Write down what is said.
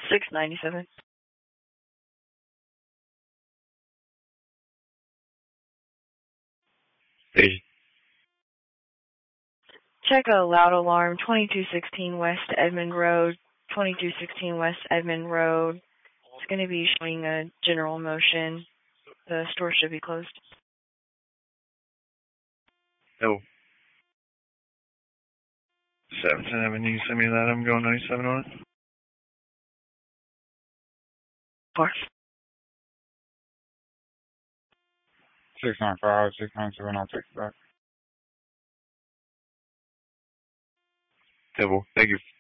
697. Hey. Check a loud alarm, 2216 West Edmond Road, 2216 West Edmond Road. It's going to be showing a general motion. The store should be closed. No. 710, you send me that? I'm going 97 on it. Of course. 695, 697, I'll take it back. Table. Thank you.